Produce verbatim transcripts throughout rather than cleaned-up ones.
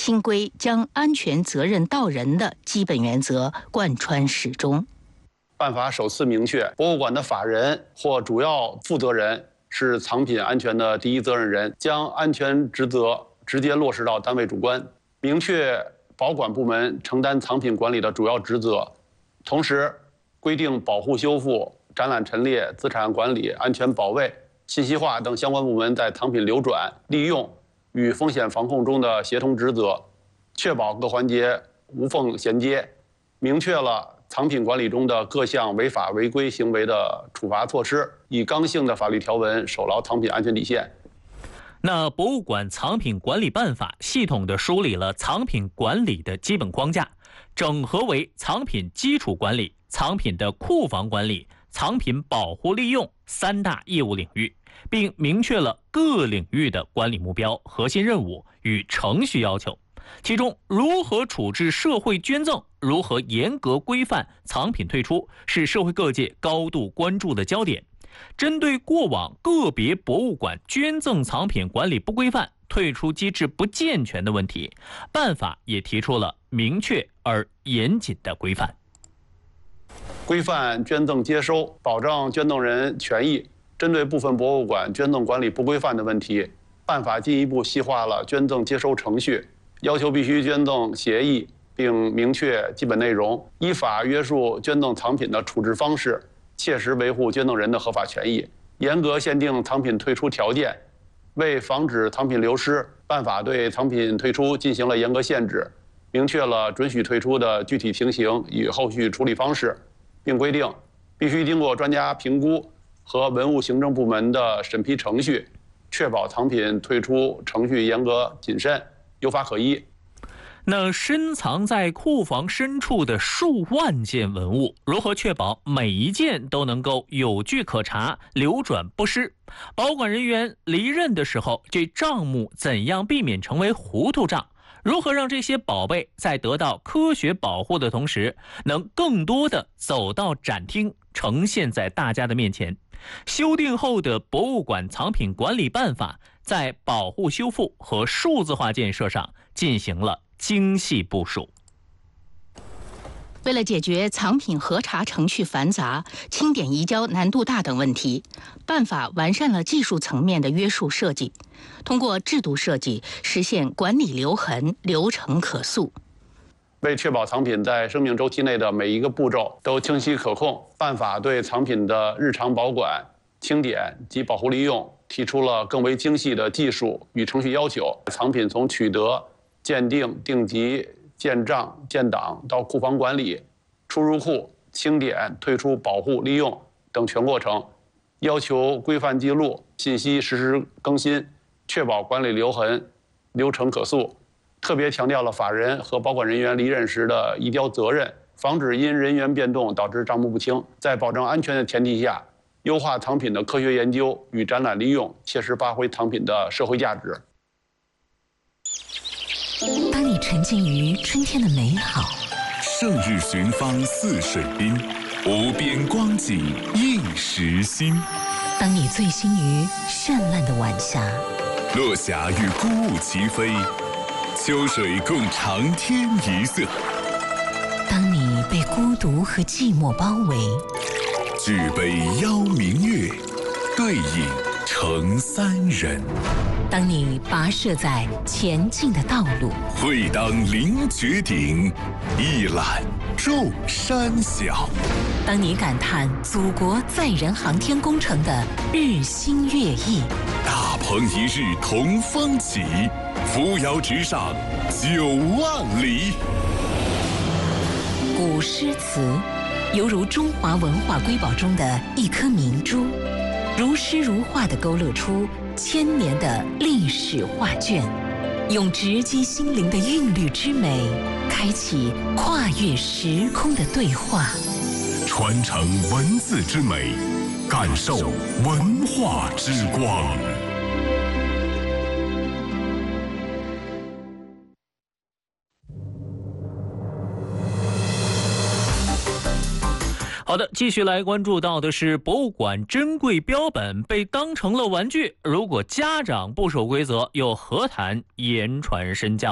新规将安全责任到人的基本原则贯穿始终。 办法首次明确，博物馆的法人或主要负责人是藏品安全的第一责任人，将安全职责直接落实到单位主观，明确保管部门承担藏品管理的主要职责，同时规定保护修复、展览陈列、资产管理、安全保卫、信息化等相关部门在藏品流转、利用与风险防控中的协同职责，确保各环节无缝衔接，明确了藏品管理中的各项违法违规行为的处罚措施，以刚性的法律条文守牢藏品安全底线。 那博物馆藏品管理办法系统地梳理了藏品管理的基本框架，整合为藏品基础管理、藏品的库房管理、藏品保护利用三大业务领域，并明确了各领域的管理目标、核心任务与程序要求。其中，如何处置社会捐赠，如何严格规范藏品退出，是社会各界高度关注的焦点。针对过往个别博物馆捐赠藏品管理不规范、退出机制不健全的问题，办法也提出了明确而严谨的规范。 规范捐赠接收，保障捐赠人权益。针对部分博物馆捐赠管理不规范的问题，办法进一步细化了捐赠接收程序，要求必须捐赠协议，并明确基本内容，依法约束捐赠藏品的处置方式，切实维护捐赠人的合法权益，严格限定藏品退出条件。为防止藏品流失，办法对藏品退出进行了严格限制，明确了准许退出的具体情形与后续处理方式，并规定必须经过专家评估和文物行政部门的审批程序，确保藏品退出程序严格谨慎、有法可依。 那深藏在库房深处的数万件文物，如何确保每一件都能够有据可查、流转不失？保管人员离任的时候，这账目怎样避免成为糊涂账？如何让这些宝贝在得到科学保护的同时，能更多的走到展厅，呈现在大家的面前？修订后的博物馆藏品管理办法在保护修复和数字化建设上进行了精细部署。 为了解决藏品核查程序繁杂、清点移交难度大等问题，办法完善了技术层面的约束设计，通过制度设计实现管理留痕、流程可溯。 为确保藏品在生命周期内的每一个步骤都清晰可控，办法对藏品的日常保管、清点及保护利用提出了更为精细的技术与程序要求。藏品从取得、鉴定、定级、建账、建档到库房管理、出入库、清点、退出、保护、利用等全过程，要求规范记录、信息实时更新，确保管理留痕、流程可溯。特别强调了法人和保管人员离任时的移交责任，防止因人员变动导致账目不清。在保证安全的前提下，优化藏品的科学研究与展览利用，切实发挥藏品的社会价值。 当你沉浸于春天的美好， 胜日寻芳泗水滨，无边光景映时心。 当你醉心于绚烂的晚霞， 落霞与孤鹜齐飞，秋水共长天一色。 当你被孤独和寂寞包围， 举杯邀明月，对影成三人。 当你跋涉在前进的道路， 会当凌绝顶，一览众山小。 当你感叹祖国载人航天工程的日新月异， 大鹏一日同风起，扶摇直上九万里。 古诗词犹如中华文化瑰宝中的一颗明珠，如诗如画地勾勒出千年的历史画卷，用直击心灵的韵律之美，开启跨越时空的对话， 传承文字之美，感受文化之光。 好的，继续来关注到的是博物馆珍贵标本被当成了玩具，如果家长不守规则，又何谈言传身教的？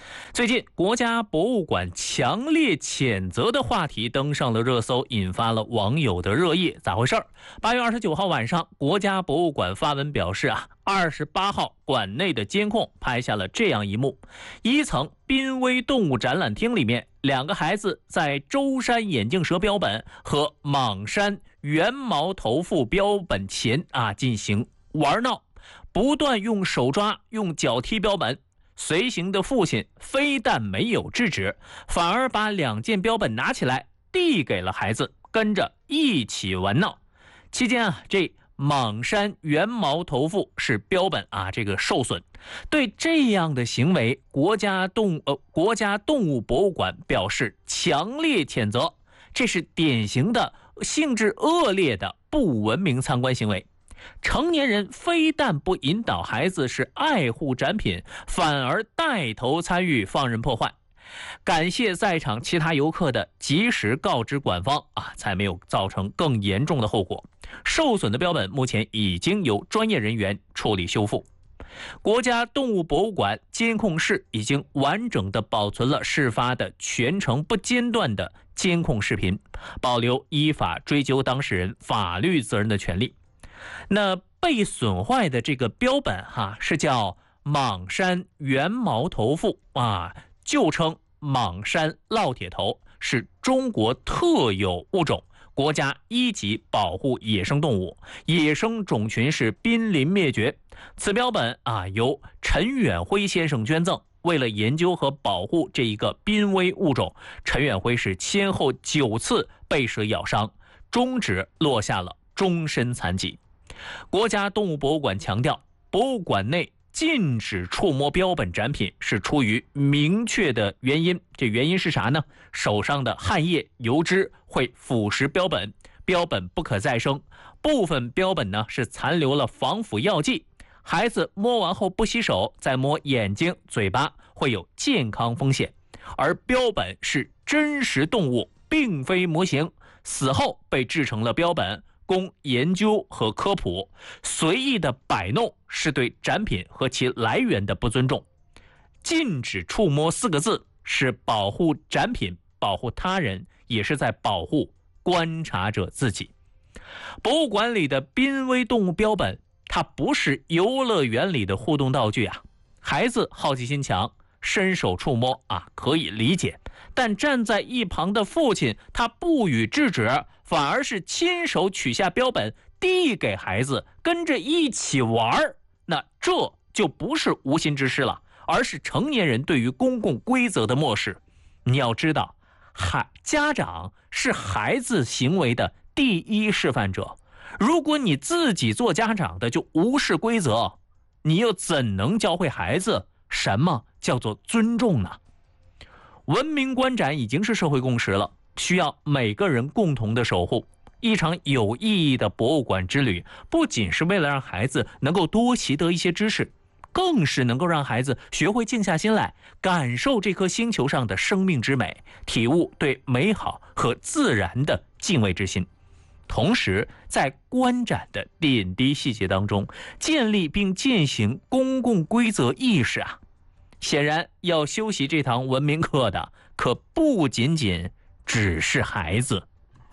最近，国家博物馆强烈谴责的话题登上了热搜，引发了网友的热议。咋回事？八月二十九号晚上，国家博物馆发文表示啊，二十八号馆内的监控拍下了这样一幕：一层濒危动物展览厅里面，两个孩子在舟山眼镜蛇标本和蟒山圆毛头腹标本前啊进行玩闹，不断用手抓、用脚踢标本。随行的父亲非但没有制止，反而把两件标本拿起来递给了孩子，跟着一起玩闹。期间啊，这蟒山圆毛头腹是标本啊，这个受损。对这样的行为，国家动呃国家动物博物馆表示强烈谴责，这是典型的性质恶劣的不文明参观行为。成年人非但不引导孩子是爱护展品，反而带头参与放任破坏。感谢在场其他游客的及时告知馆方啊，才没有造成更严重的后果。受损的标本目前已经由专业人员处理修复。国家动物博物馆监控室已经完整的保存了事发的全程不间断的监控视频，保留依法追究当事人法律责任的权利。那被损坏的这个标本哈，是叫蟒山圆毛头腹啊，旧称蟒山烙铁头，是中国特有物种，国家一级保护野生动物，野生种群是濒临灭绝。此标本啊，由陈远辉先生捐赠。为了研究和保护这一个濒危物种，陈远辉是先后九次被蛇咬伤，中指落下了终身残疾。国家动物博物馆强调，博物馆内禁止触摸标本展品是出于明确的原因。这原因是啥呢？手上的汗液、油脂会腐蚀标本，标本不可再生。部分标本呢是残留了防腐药剂，孩子摸完后不洗手，再摸眼睛、嘴巴会有健康风险。而标本是真实动物，并非模型，死后被制成了标本，供研究和科普，随意的摆弄是对展品和其来源的不尊重。禁止触摸四个字是保护展品、保护他人，也是在保护观察者自己。博物馆里的濒危动物标本，它不是游乐园里的互动道具啊。孩子好奇心强，伸手触摸啊，可以理解。但站在一旁的父亲，他不予制止，反而是亲手取下标本递给孩子，跟着一起玩。那这就不是无心之失了，而是成年人对于公共规则的漠视。你要知道，孩家长是孩子行为的第一示范者。如果你自己做家长的就无视规则，你又怎能教会孩子什么叫做尊重呢？文明观展已经是社会共识了，需要每个人共同的守护。一场有意义的博物馆之旅，不仅是为了让孩子能够多习得一些知识，更是能够让孩子学会静下心来，感受这颗星球上的生命之美，体悟对美好和自然的敬畏之心。同时，在观展的点滴细节当中，建立并践行公共规则意识啊。显然，要修习这堂文明课的，可不仅仅只是孩子。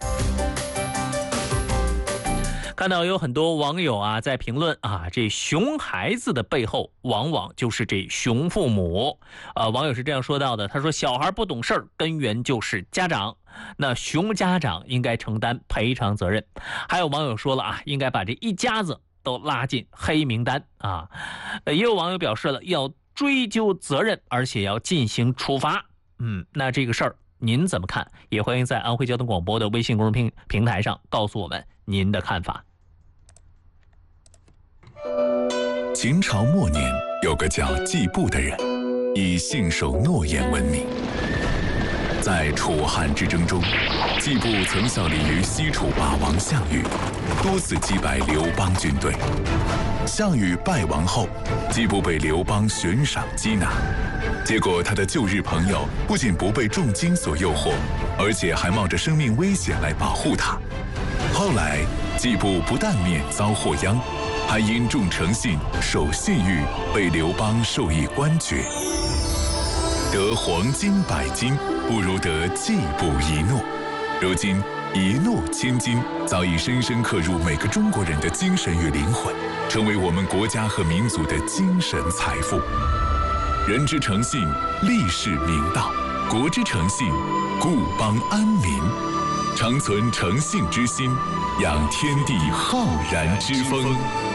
看到有很多网友啊在评论啊，这熊孩子的背后往往就是这熊父母。呃，网友是这样说到的，他说小孩不懂事儿，根源就是家长，那熊家长应该承担赔偿责任。还有网友说了啊，应该把这一家子都拉进黑名单啊。也有网友表示了要追究责任，而且要进行处罚。嗯，那这个事儿您怎么看？也欢迎在安徽交通广播的微信公众平平台上告诉我们您的看法。 秦朝末年，有个叫季布的人，以信守诺言闻名。在楚汉之争中，季布曾效力于西楚霸王项羽，多次击败刘邦军队。项羽败亡后，季布被刘邦悬赏缉拿，结果他的旧日朋友不仅不被重金所诱惑，而且还冒着生命危险来保护他。后来，季布不但免遭祸殃，还因重诚信、守信誉，被刘邦授以官爵。 得黄金百金，不如得季布一诺。如今，一诺千金早已深深刻入每个中国人的精神与灵魂，成为我们国家和民族的精神财富。人之诚信，立世明道；国之诚信，固邦安民。常存诚信之心，养天地浩然之风。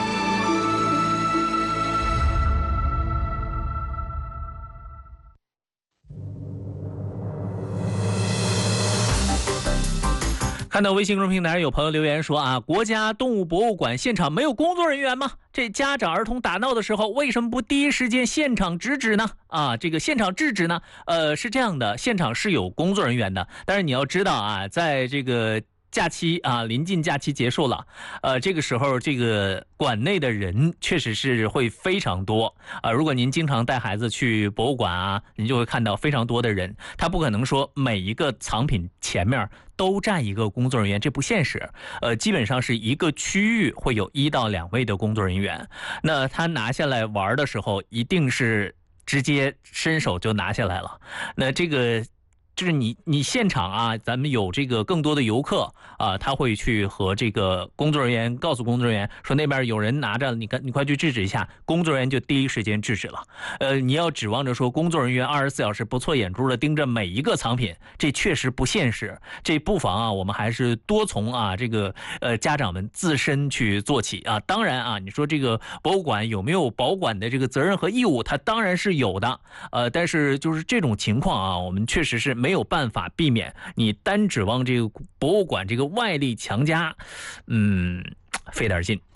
看到微信公众平台有朋友留言说啊，国家动物博物馆现场没有工作人员吗？这家长儿童打闹的时候，为什么不第一时间现场制止呢？啊，这个现场制止呢？呃，是这样的，现场是有工作人员的，但是你要知道啊，在这个假期啊，临近假期结束了，呃，这个时候这个馆内的人确实是会非常多啊。如果您经常带孩子去博物馆啊，您就会看到非常多的人，他不可能说每一个藏品前面都站一个工作人员，这不现实。呃，基本上是一个区域会有一到两位的工作人员，那他拿下来玩的时候，一定是直接伸手就拿下来了。那这个就是你你现场啊，咱们有这个更多的游客啊，他会去和这个工作人员告诉工作人员说那边有人拿着，你你快去制止一下，工作人员就第一时间制止了。呃，你要指望着说工作人员二十四小时不错眼珠的盯着每一个藏品，这确实不现实。这不妨啊，我们还是多从啊这个呃家长们自身去做起啊。当然啊，你说这个博物馆有没有保管的这个责任和义务，它当然是有的。呃，但是就是这种情况啊，我们确实是没有办法避免，你单指望这个博物馆这个外力强加，嗯，费点劲。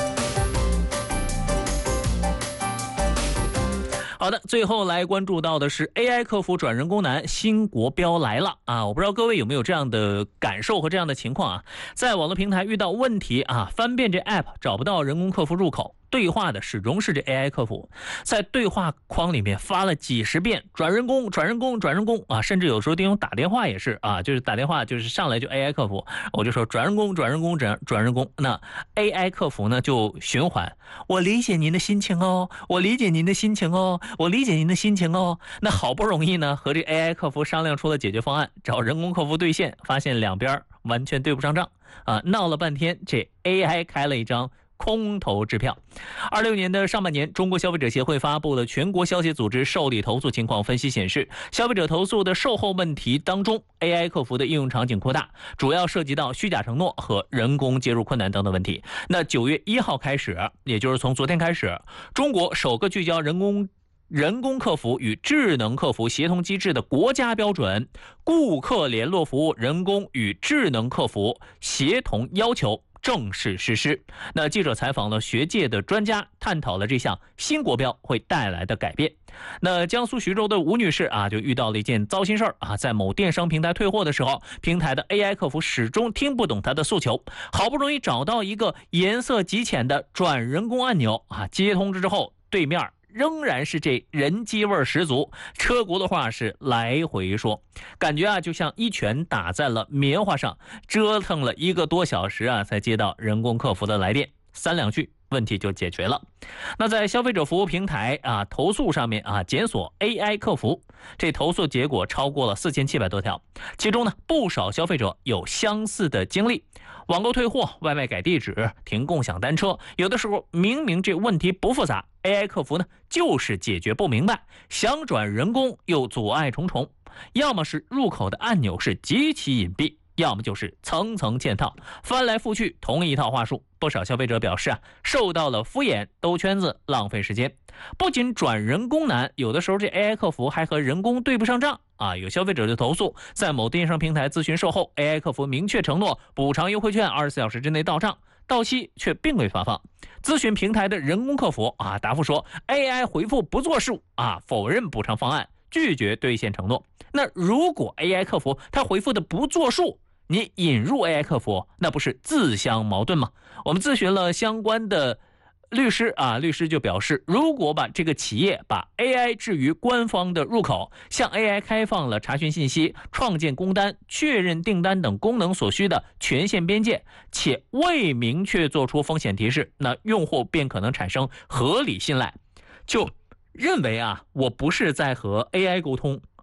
好的，最后来关注到的是 A I 客服转人工难，新国标来了啊！我不知道各位有没有这样的感受和这样的情况啊？在网络平台遇到问题啊，翻遍这 App 找不到人工客服入口。对话的始终是这 A I 客服，在对话框里面发了几十遍转人工转人工转人工啊，甚至有时候丁勇打电话也是啊，就是打电话就是上来就 A I 客服，我就说转人工转人工转转人工，那 A I 客服呢就循环，我理解您的心情哦，我理解您的心情哦，我理解您的心情哦。那好不容易呢和这 A I 客服商量出了解决方案，找人工客服对线，发现两边完全对不上账啊，闹了半天这 A I 开了一张空头支票。二六年的上半年，中国消费者协会发布了全国消协组织受理投诉情况分析显示，消费者投诉的售后问题当中 A I 客服的应用场景扩大，主要涉及到虚假承诺和人工介入困难等等问题。那九月一号开始，也就是从昨天开始，中国首个聚焦人工人工客服与智能客服协同机制的国家标准顾客联络服务人工与智能客服协同要求正式实施。那记者采访了学界的专家，探讨了这项新国标会带来的改变。那江苏徐州的吴女士啊，就遇到了一件糟心事儿啊，在某电商平台退货的时候，平台的 A I 客服始终听不懂她的诉求，好不容易找到一个颜色极浅的转人工按钮啊，接通之后，对面仍然是这人机味十足，车轱辘话是来回说，感觉啊就像一拳打在了棉花上，折腾了一个多小时啊，才接到人工客服的来电，三两句问题就解决了。那在消费者服务平台啊投诉上面啊检索 A I 客服，这投诉结果超过了四千七百多条，其中呢不少消费者有相似的经历。网购退货、外卖改地址、停共享单车，有的时候明明这问题不复杂， A I 客服呢就是解决不明白，想转人工又阻碍重重，要么是入口的按钮是极其隐蔽，要么就是层层嵌套，翻来覆去同一套话术。不少消费者表示啊，受到了敷衍、兜圈子、浪费时间。不仅转人工难，有的时候这 A I 客服还和人工对不上账啊。有消费者就投诉，在某电商平台咨询售后， A I 客服明确承诺补偿优惠券二十四小时之内到账，到期却并未发放。咨询平台的人工客服啊答复说 A I 回复不作数啊，否认补偿方案，拒绝兑现承诺。那如果 A I 客服他回复的不作数，你引入 A I 客服，那不是自相矛盾吗？我们咨询了相关的律师啊，律师就表示，如果把这个企业把 A I 置于官方的入口，向 A I 开放了查询信息、创建工单、确认订单等功能所需的权限边界，且未明确做出风险提示，那用户便可能产生合理信赖，就认为啊，我不是在和 A I 沟通，